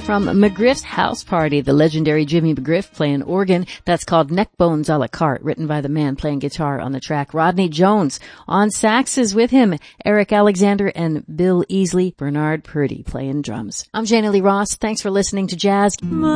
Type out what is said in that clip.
From McGriff's House Party, the legendary Jimmy McGriff playing organ. That's called Neckbones a la carte, written by the man playing guitar on the track. Rodney Jones on saxes with him. Eric Alexander and Bill Easley. Bernard Purdy playing drums. I'm Jana Lee Ross. Thanks for listening to Jazz.